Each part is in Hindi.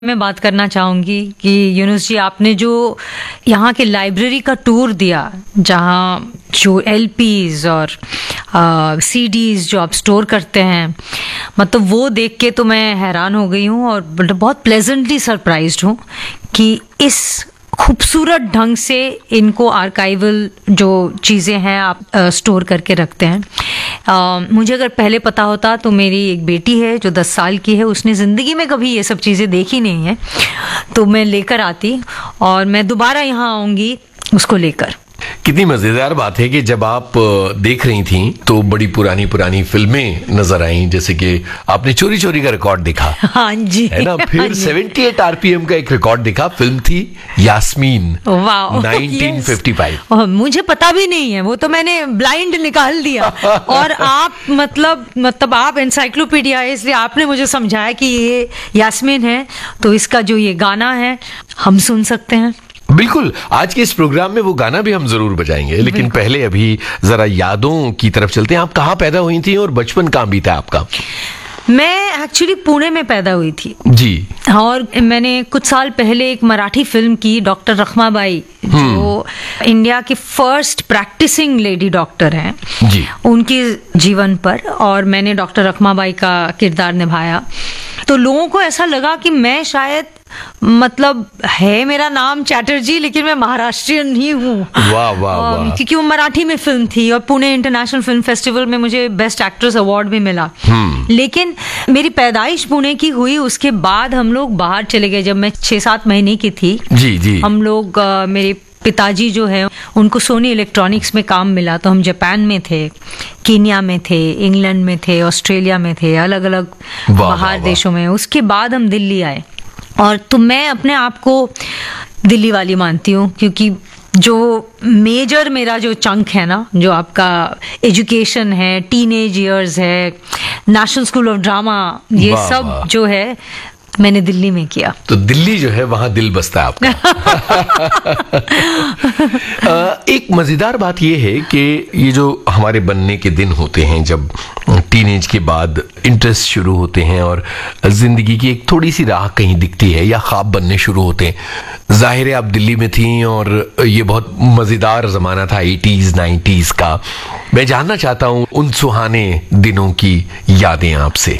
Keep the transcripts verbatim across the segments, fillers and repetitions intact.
मैं बात करना चाहूँगी कि यूनुस जी, आपने जो यहाँ के लाइब्रेरी का टूर दिया, जहाँ जो एलपीज और सीडीज जो आप स्टोर करते हैं, मतलब वो देख के तो मैं हैरान हो गई हूँ और बहुत प्लेजेंटली सरप्राइज्ड हूँ कि इस खूबसूरत ढंग से इनको आर्काइवल जो चीज़ें हैं आप स्टोर करके रखते हैं। uh, मुझे अगर पहले पता होता तो मेरी एक बेटी है जो दस साल की है, उसने ज़िंदगी में कभी ये सब चीज़ें देखी नहीं है, तो मैं लेकर आती और मैं दोबारा यहाँ आऊँगी उसको लेकर। कितनी मजेदार बात है कि जब आप देख रही थी तो बड़ी पुरानी पुरानी फिल्में नजर आई, जैसे कि आपने चोरी चोरी का रिकॉर्ड देखा। हाँ जी, है ना। फिर अठहत्तर आरपीएम का एक रिकॉर्ड देखा, फिल्म थी यास्मीन, वाह, उन्नीस सौ पचपन। मुझे पता भी नहीं है, वो तो मैंने ब्लाइंड निकाल दिया। और आप मतलब मतलब आप एनसाइक्लोपीडिया है, इसलिए आपने मुझे समझाया कि ये यास्मीन है, तो इसका जो ये गाना है हम सुन सकते हैं। बिल्कुल, आज के इस प्रोग्राम में वो गाना भी हम जरूर बजाएंगे, लेकिन पहले अभी जरा यादों की तरफ चलते हैं। आप कहाँ पैदा हुई थी और बचपन कहाँ बीता आपका? मैं एक्चुअली पुणे में पैदा हुई थी जी, और मैंने कुछ साल पहले एक मराठी फिल्म की, डॉक्टर रखमाबाई, जो इंडिया की फर्स्ट प्रैक्टिसिंग लेडी डॉक्टर हैं जी, उनके जीवन पर, और मैंने डॉक्टर रखमाबाई का किरदार निभाया। तो लोगों को ऐसा लगा कि मैं शायद, मतलब है मेरा नाम चैटर्जी, लेकिन मैं महाराष्ट्रियन ही हूँ। वाह वाह वाह। क्योंकि वो मराठी में फिल्म थी और पुणे इंटरनेशनल फिल्म फेस्टिवल में मुझे बेस्ट एक्ट्रेस अवार्ड भी मिला। लेकिन मेरी पैदाइश पुणे की हुई, उसके बाद हम लोग बाहर चले गए। जब मैं छह सात महीने की थी, जी जी, हम लोग, मेरे पिताजी जो है उनको सोनी इलेक्ट्रॉनिक्स में काम मिला, तो हम जापान में थे, कीनिया में थे, इंग्लैंड में थे, ऑस्ट्रेलिया में थे, अलग अलग बाहर देशों में। उसके बाद हम दिल्ली आए, और तो मैं अपने आप को दिल्ली वाली मानती हूँ, क्योंकि जो मेजर मेरा जो चंक है ना, जो आपका एजुकेशन है, टीनेज इयर्स है, नेशनल स्कूल ऑफ ड्रामा, ये सब जो है मैंने दिल्ली में किया। तो दिल्ली जो है वहां दिल बसता है आपका। एक मजेदार बात यह है कि ये जो हमारे बनने के दिन होते हैं, जब टीनेज के बाद इंटरेस्ट शुरू होते हैं और जिंदगी की एक थोड़ी सी राह कहीं दिखती है या ख्वाब बनने शुरू होते हैं। जाहिर है आप दिल्ली में थी और ये बहुत मजेदार जमाना था एटीज़ नाइन्टीज़ का। मैं जानना चाहता हूँ उन सुहाने दिनों की यादें आपसे।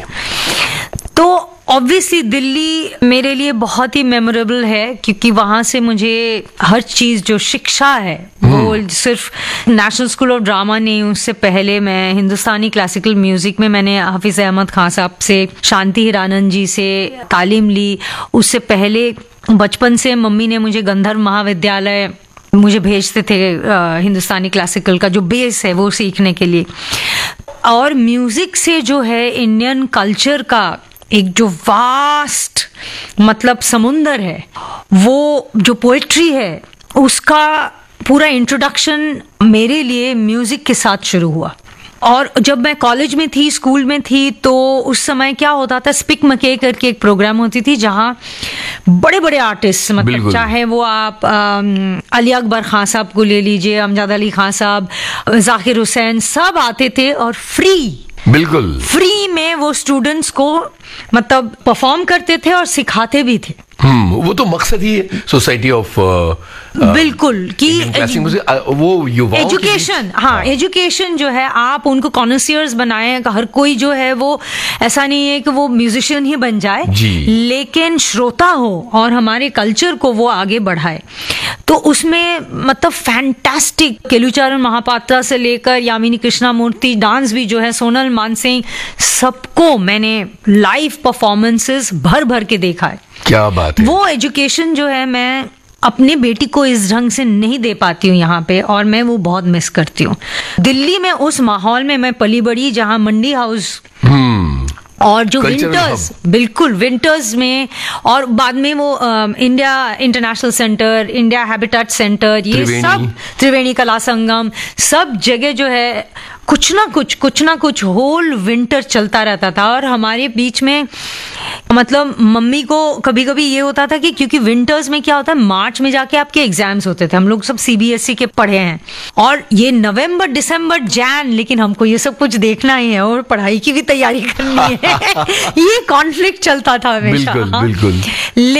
तो ऑब्वियसली दिल्ली मेरे लिए बहुत ही मेमोरेबल है, क्योंकि वहाँ से मुझे हर चीज़, जो शिक्षा है, वो सिर्फ नेशनल स्कूल ऑफ ड्रामा नहीं, उससे पहले मैं हिंदुस्तानी क्लासिकल म्यूजिक में मैंने हाफिज अहमद खान साहब से, शांति हिरानंद जी से तालीम ली। उससे पहले बचपन से मम्मी ने मुझे गंधर्व महाविद्यालय मुझे भेजते थे, हिंदुस्तानी क्लासिकल का जो बेस है वो सीखने के लिए। और म्यूजिक से जो है इंडियन कल्चर का एक जो वास्ट मतलब समुंदर है, वो जो पोएट्री है, उसका पूरा इंट्रोडक्शन मेरे लिए म्यूजिक के साथ शुरू हुआ। और जब मैं कॉलेज में थी, स्कूल में थी, तो उस समय क्या होता था, स्पिक मके करके एक प्रोग्राम होती थी, जहाँ बड़े बड़े आर्टिस्ट, मतलब चाहे वो आप अली अकबर खान साहब को ले लीजिए, अमजद अली खान साहब, जाकिर हुसैन, सब आते थे और फ्री, बिल्कुल फ्री में वो स्टूडेंट्स को मतलब परफॉर्म करते थे और सिखाते भी थे। हम्म वो तो मकसद ही है सोसाइटी ऑफ, बिल्कुल, कि वो युवाओं एजुकेशन, हाँ एजुकेशन जो है, आप उनको कॉन्सियर्स बनाएं। हर कोई जो है वो ऐसा नहीं है कि वो म्यूजिशियन ही बन जाए, लेकिन श्रोता हो और हमारे कल्चर को वो आगे बढ़ाए। तो उसमें मतलब फैंटास्टिक, केलुचारण महापात्रा से लेकर यामिनी कृष्णामूर्ति, डांस भी जो है, सोनल मानसिंह, सबको मैंने लाइव परफॉर्मेंसेस भर भर के देखा है। क्या बात है। वो एजुकेशन जो है मैं अपने बेटी को इस ढंग से नहीं दे पाती हूँ यहाँ पे, और मैं वो बहुत मिस करती हूँ। दिल्ली में उस माहौल में मैं पली बड़ी, जहाँ मंडी हाउस और जो विंटर्स, बिल्कुल विंटर्स में, और बाद में वो India international centre, India habitat centre, ये सब त्रिवेणी कला संगम, सब जगह जो है कुछ ना कुछ कुछ ना कुछ होल विंटर चलता रहता था। और हमारे बीच में मतलब मम्मी को कभी कभी ये होता था कि क्योंकि विंटर्स में क्या होता है, मार्च में जाके आपके एग्जाम्स होते थे, हम लोग सब सीबीएसई के पढ़े हैं, और ये नवंबर दिसंबर जैन, लेकिन हमको ये सब कुछ देखना ही है और पढ़ाई की भी तैयारी करनी है। ये कॉन्फ्लिक्ट चलता था हमेशा। बिल्कुल बिल्कुल।